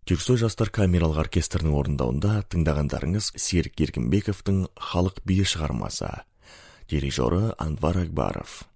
Түрксой жастар камералық оркестрінің орындауында тыңдағандарыңыз Серік Еркінбековтың «Халық биі» шығармасы. Дирижері Анвар Акбаров.